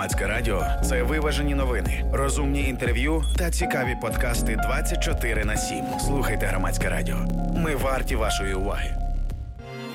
Громадське радіо – це виважені новини, розумні інтерв'ю та цікаві подкасти 24/7. Слухайте Громадське радіо. Ми варті вашої уваги.